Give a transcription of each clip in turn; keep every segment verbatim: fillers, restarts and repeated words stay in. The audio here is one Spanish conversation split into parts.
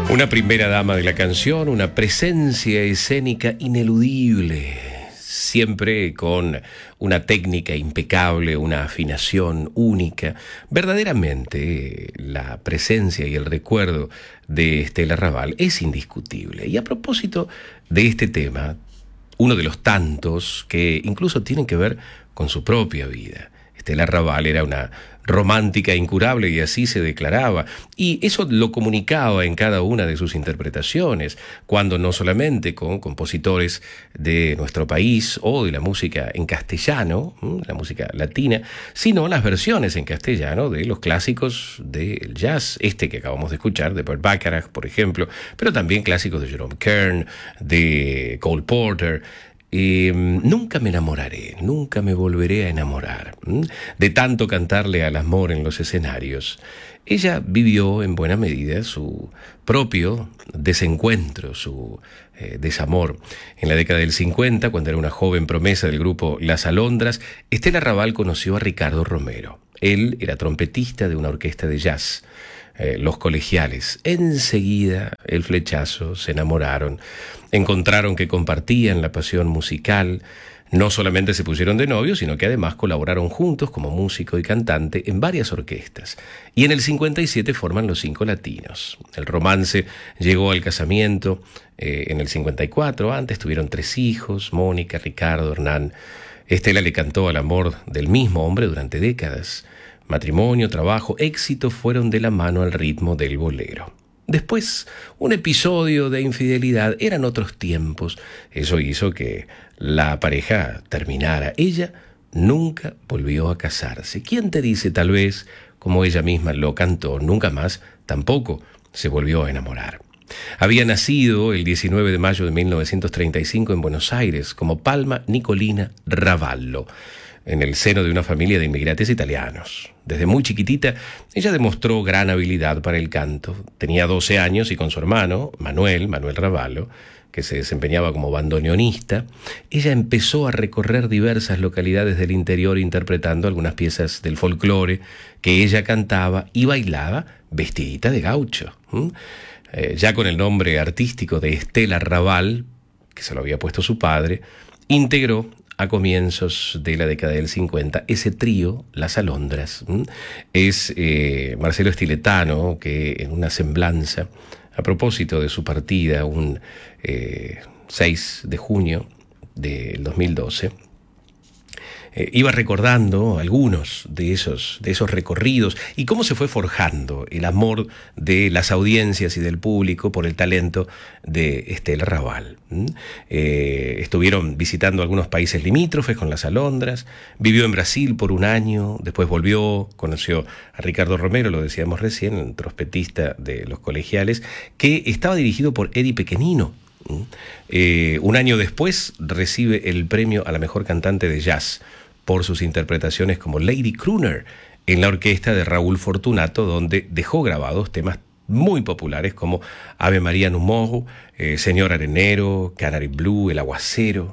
Una primera dama de la canción, una presencia escénica ineludible, siempre con una técnica impecable, una afinación única. Verdaderamente, la presencia y el recuerdo de Estela Raval es indiscutible. Y a propósito de este tema, uno de los tantos que incluso tienen que ver con su propia vida. Estela Raval era una romántica incurable y así se declaraba, y eso lo comunicaba en cada una de sus interpretaciones, cuando no solamente con compositores de nuestro país o de la música en castellano, la música latina, sino las versiones en castellano de los clásicos del jazz, este que acabamos de escuchar, de Burt Bacharach, por ejemplo, pero también clásicos de Jerome Kern, de Cole Porter. Eh, nunca me enamoraré, nunca me volveré a enamorar, ¿m? de tanto cantarle al amor en los escenarios. Ella vivió en buena medida su propio desencuentro, su eh, desamor. En la década del cincuenta, cuando era una joven promesa del grupo Las Alondras, Estela Raval conoció a Ricardo Romero. Él era trompetista de una orquesta de jazz. Eh, los Colegiales. Enseguida, el flechazo, se enamoraron, encontraron que compartían la pasión musical, no solamente se pusieron de novios, sino que además colaboraron juntos como músico y cantante en varias orquestas. Y en el cincuenta y siete forman Los Cinco Latinos. El romance llegó al casamiento eh, en el cincuenta y cuatro, antes tuvieron tres hijos, Mónica, Ricardo, Hernán. Estela le cantó al amor del mismo hombre durante décadas. Matrimonio, trabajo, éxito fueron de la mano al ritmo del bolero. Después, un episodio de infidelidad. Eran otros tiempos. Eso hizo que la pareja terminara. Ella nunca volvió a casarse. ¿Quién te dice, tal vez, como ella misma lo cantó, nunca más tampoco se volvió a enamorar? Había nacido el diecinueve de mayo de mil novecientos treinta y cinco en Buenos Aires como Palma Nicolina Ravallo, en el seno de una familia de inmigrantes italianos. Desde muy chiquitita, ella demostró gran habilidad para el canto. Tenía doce años y con su hermano, Manuel, Manuel Ravallo, que se desempeñaba como bandoneonista, ella empezó a recorrer diversas localidades del interior interpretando algunas piezas del folclore que ella cantaba y bailaba vestidita de gaucho. ¿Mm? Eh, ya con el nombre artístico de Estela Raval, que se lo había puesto su padre, integró a comienzos de la década del cincuenta, ese trío, Las Alondras. ¿Mm? Es eh, Marcelo Stiletano, que en una semblanza, a propósito de su partida, un eh, seis de junio del dos mil doce, eh, iba recordando algunos de esos, de esos recorridos y cómo se fue forjando el amor de las audiencias y del público por el talento de Estela Raval. ¿Mm? Eh, estuvieron visitando algunos países limítrofes con Las Alondras, vivió en Brasil por un año, después volvió, conoció a Ricardo Romero, lo decíamos recién, el trompetista de Los Colegiales, que estaba dirigido por Eddie Pequenino. ¿Mm? Eh, un año después recibe el premio a la mejor cantante de jazz por sus interpretaciones como Lady Crooner en la orquesta de Raúl Fortunato, donde dejó grabados temas muy populares como Ave María Numoru, eh, Señor Arenero, Canary Blue, El Aguacero.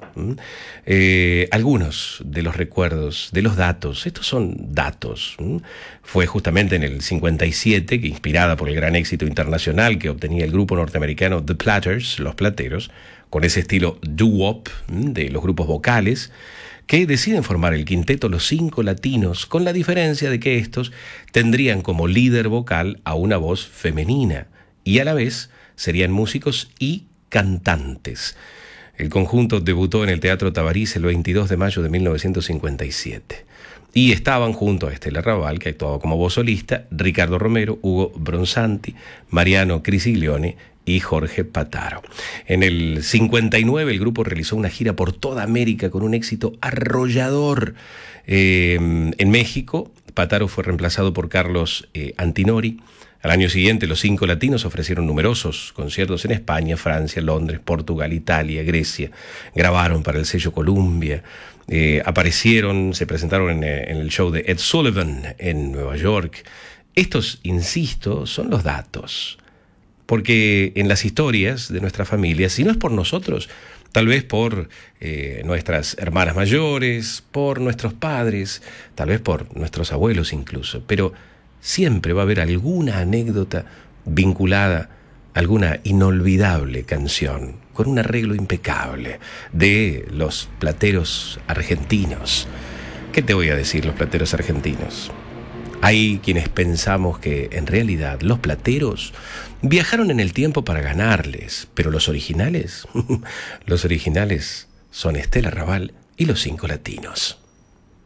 Eh, algunos de los recuerdos, de los datos, estos son datos. ¿m? Fue justamente en el cincuenta y siete que, inspirada por el gran éxito internacional que obtenía el grupo norteamericano The Platters, Los Plateros, con ese estilo doo-wop de los grupos vocales, que deciden formar el quinteto Los Cinco Latinos, con la diferencia de que estos tendrían como líder vocal a una voz femenina y a la vez serían músicos y cantantes. El conjunto debutó en el Teatro Tabarís el veintidós de mayo de mil novecientos cincuenta y siete. Y estaban junto a Estela Raval, que actuaba como voz solista, Ricardo Romero, Hugo Bronzanti, Mariano Crisiglione y Jorge Pataro. En el cincuenta y nueve el grupo realizó una gira por toda América con un éxito arrollador. Eh, en México, Pataro fue reemplazado por Carlos eh, Antinori. Al año siguiente, Los Cinco Latinos ofrecieron numerosos conciertos en España, Francia, Londres, Portugal, Italia, Grecia. Grabaron para el sello Columbia. Eh, aparecieron, se presentaron en, en el show de Ed Sullivan en Nueva York. Estos, insisto, son los datos. Porque en las historias de nuestra familia, si no es por nosotros, tal vez por eh, nuestras hermanas mayores, por nuestros padres, tal vez por nuestros abuelos incluso, pero siempre va a haber alguna anécdota vinculada alguna inolvidable canción con un arreglo impecable de los plateros argentinos. ¿Qué te voy a decir, los plateros argentinos? Hay quienes pensamos que en realidad los plateros viajaron en el tiempo para ganarles, pero los originales, los originales son Estela Raval y los Cinco Latinos.